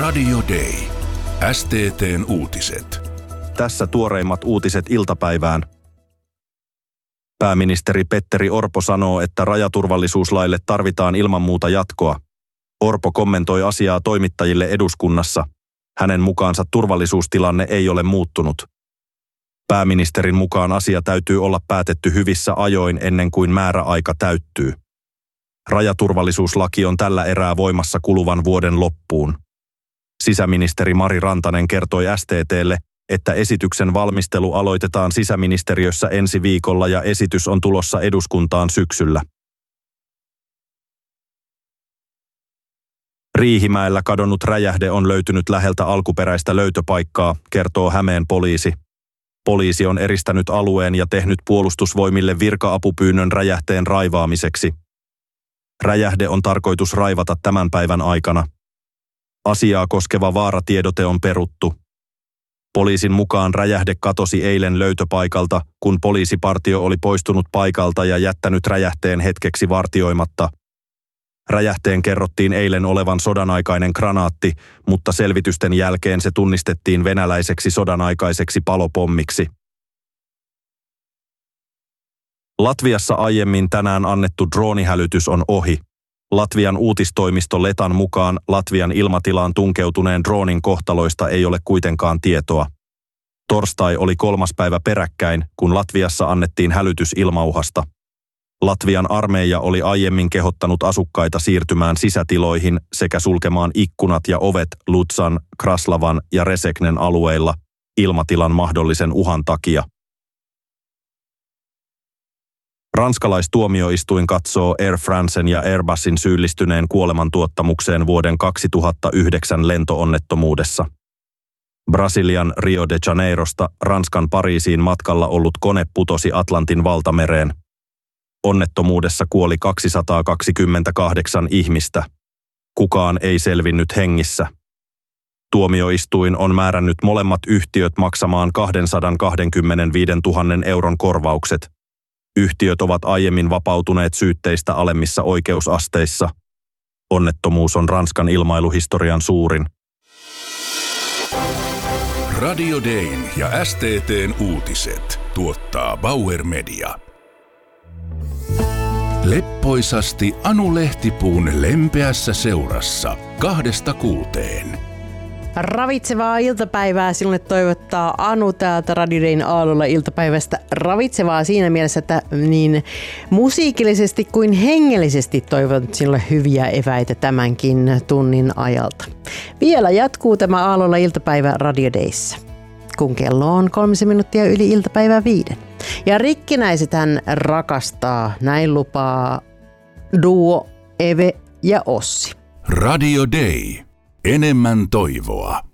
Radio Day. STT:n uutiset. Tässä tuoreimmat uutiset iltapäivään. Pääministeri Petteri Orpo sanoo, että rajaturvallisuuslaille tarvitaan ilman muuta jatkoa. Orpo kommentoi asiaa toimittajille eduskunnassa. Hänen mukaansa turvallisuustilanne ei ole muuttunut. Pääministerin mukaan asia täytyy olla päätetty hyvissä ajoin ennen kuin määräaika täyttyy. Rajaturvallisuuslaki on tällä erää voimassa kuluvan vuoden loppuun. Sisäministeri Mari Rantanen kertoi STT:lle, että esityksen valmistelu aloitetaan sisäministeriössä ensi viikolla ja esitys on tulossa eduskuntaan syksyllä. Riihimäellä kadonnut räjähde on löytynyt läheltä alkuperäistä löytöpaikkaa, kertoo Hämeen poliisi. Poliisi on eristänyt alueen ja tehnyt puolustusvoimille virka-apupyynnön räjähteen raivaamiseksi. Räjähde on tarkoitus raivata tämän päivän aikana. Asiaa koskeva vaaratiedote on peruttu. Poliisin mukaan räjähde katosi eilen löytöpaikalta, kun poliisipartio oli poistunut paikalta ja jättänyt räjähteen hetkeksi vartioimatta. Räjähteen kerrottiin eilen olevan sodanaikainen granaatti, mutta selvitysten jälkeen se tunnistettiin venäläiseksi sodanaikaiseksi palopommiksi. Latviassa aiemmin tänään annettu droonihälytys on ohi. Latvian uutistoimisto Letan mukaan Latvian ilmatilaan tunkeutuneen droonin kohtaloista ei ole kuitenkaan tietoa. Torstai oli 3. päivä peräkkäin, kun Latviassa annettiin hälytys ilmauhasta. Latvian armeija oli aiemmin kehottanut asukkaita siirtymään sisätiloihin sekä sulkemaan ikkunat ja ovet Lutsan, Kraslavan ja Reseknen alueilla ilmatilan mahdollisen uhan takia. Ranskalaistuomioistuin katsoo Air Francen ja Airbusin syyllistyneen kuolemantuottamukseen vuoden 2009 lentoonnettomuudessa. Brasilian Rio de Janeirosta Ranskan Pariisiin matkalla ollut kone putosi Atlantin valtamereen. Onnettomuudessa kuoli 228 ihmistä. Kukaan ei selvinnyt hengissä. Tuomioistuin on määrännyt molemmat yhtiöt maksamaan 225 000 euron korvaukset. Yhtiöt ovat aiemmin vapautuneet syytteistä alemmissa oikeusasteissa. Onnettomuus on Ranskan ilmailuhistorian suurin. Radio Dayn ja STT:n uutiset tuottaa Bauer Media. Leppoisasti Anu Lehtipuun lempeässä seurassa 2–6. Ravitsevaa iltapäivää sinulle toivottaa Anu täältä Radio Dayn aallolla iltapäivästä. Ravitsevaa siinä mielessä, että niin musiikillisesti kuin hengellisesti toivon sinulle hyviä eväitä tämänkin tunnin ajalta. Vielä jatkuu tämä aallolla iltapäivä Radio Dayssä, kun kello on 3 minuuttia yli iltapäivää 5. Ja rikkinäiset hän rakastaa, näin lupaa duo Eve ja Ossi. Radio Day. Enemmän toivoa.